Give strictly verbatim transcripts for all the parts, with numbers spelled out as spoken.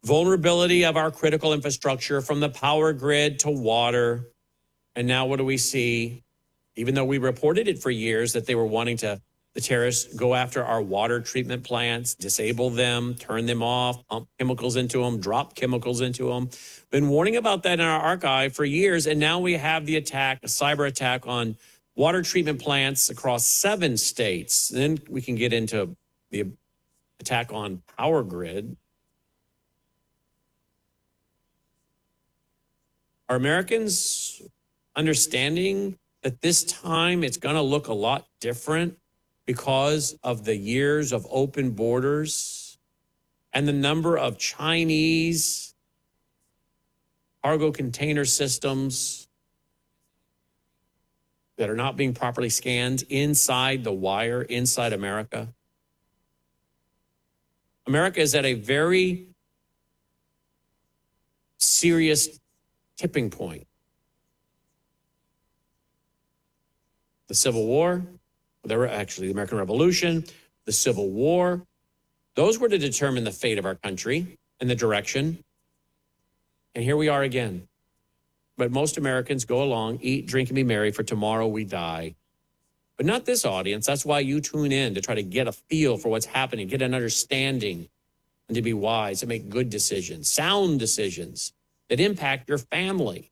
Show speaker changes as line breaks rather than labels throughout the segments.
vulnerability of our critical infrastructure from the power grid to water. And now what do we see? Even though we reported it for years that they were wanting to, the terrorists go after our water treatment plants, disable them, turn them off, pump chemicals into them, drop chemicals into them. Been warning about that in our archive for years. And now we have the attack, a cyber attack on water treatment plants across seven states. Then we can get into the attack on power grid. Are Americans understanding that this time it's going to look a lot different because of the years of open borders and the number of Chinese cargo container systems that are not being properly scanned inside the wire, inside America? America is at a very serious tipping point. The Civil War, there were actually the American Revolution, the Civil War, those were to determine the fate of our country and the direction. And here we are again. But most Americans go along, eat, drink, and be merry, for tomorrow we die. But not this audience. That's why you tune in, to try to get a feel for what's happening, get an understanding, and to be wise, to make good decisions, sound decisions that impact your family.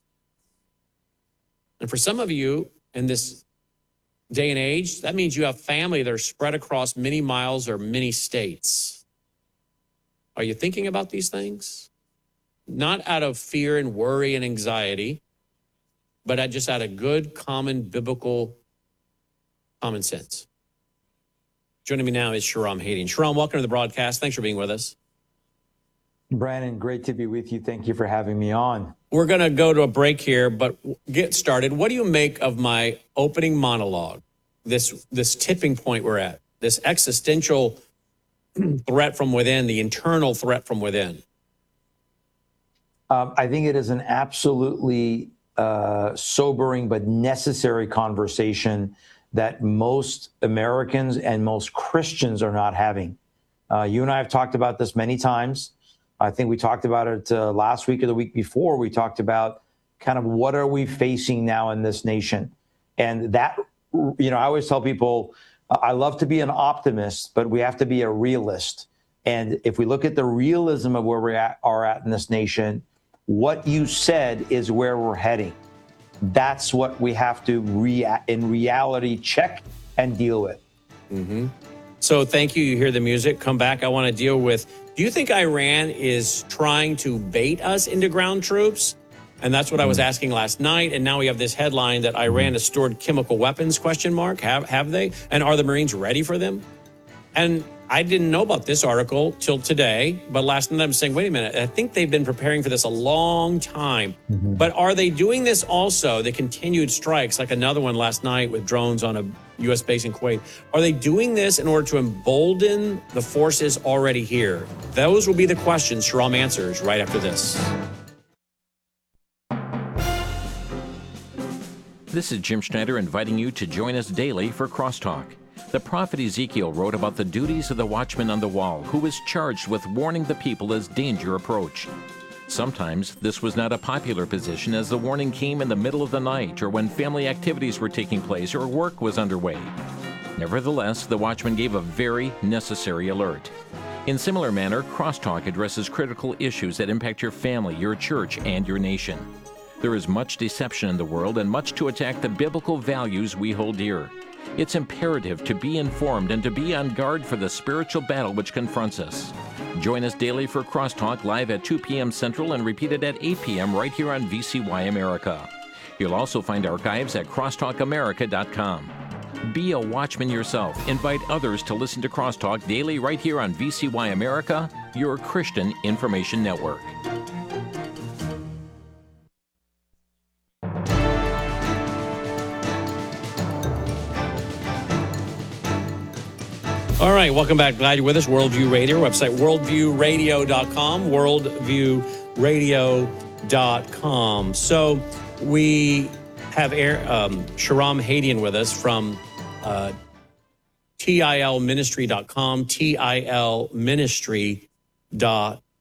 And for some of you in this day and age, that means you have family that are spread across many miles or many states. Are you thinking about these things? Not out of fear and worry and anxiety, but just out of good, common, biblical common sense. Joining me now is Shahram Hadian. Shahram, welcome to the broadcast. Thanks for being with us.
Brandon, great to be with you. Thank you for having me on.
We're going to go to a break here, but get started. What do you make of my opening monologue, this, this tipping point we're at, this existential threat from within, the internal threat from within?
Um, I think it is an absolutely uh, sobering but necessary conversation that most Americans and most Christians are not having. Uh, you and I have talked about this many times. I think we talked about it uh, last week or the week before. We talked about kind of what are we facing now in this nation? And that, you know, I always tell people, uh, I love to be an optimist, but we have to be a realist. And if we look at the realism of where we at, are at in this nation, what you said is where we're heading. That's what we have to, rea- in reality, check and deal with.
Mm-hmm. So thank you. You hear the music. Come back. I want to deal with, do you think Iran is trying to bait us into ground troops? And that's what mm-hmm. I was asking last night. And now we have this headline that Iran mm-hmm. has stored chemical weapons, question mark. Have, have they? And are the Marines ready for them? And I didn't know about this article till today, but last night I'm saying, wait a minute, I think they've been preparing for this a long time. Mm-hmm. But are they doing this also, the continued strikes, like another one last night with drones on a U S base in Kuwait? Are they doing this in order to embolden the forces already here? Those will be the questions Shahram answers right after this.
This is Jim Schneider inviting you to join us daily for Crosstalk. The prophet Ezekiel wrote about the duties of the watchman on the wall, who was charged with warning the people as danger approached. Sometimes this was not a popular position, as the warning came in the middle of the night or when family activities were taking place or work was underway. Nevertheless, the watchman gave a very necessary alert. In similar manner, Crosstalk addresses critical issues that impact your family, your church, and your nation. There is much deception in the world and much to attack the biblical values we hold dear. It's imperative to be informed and to be on guard for the spiritual battle which confronts us. Join us daily for Crosstalk live at two p.m. Central and repeated at eight p.m. right here on V C Y America. You'll also find archives at crosstalk america dot com. Be a watchman yourself. Invite others to listen to Crosstalk daily right here on V C Y America, your Christian information network.
All right, welcome back. Glad you're with us. Worldview Radio, website worldview radio dot com, worldview radio dot com. So we have um, Shahram Hadian with us from uh, T I L ministry dot com, T I L ministry dot